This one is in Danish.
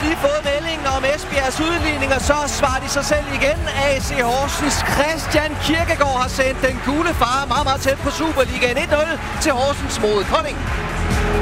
lige fået meldingen om Esbjergs udligning, og så svarer de sig selv igen. AC Horsens Christian Kirkegaard har sendt den gule far meget, meget tæt på Superligaen. 1-0 til Horsens mod Kolding.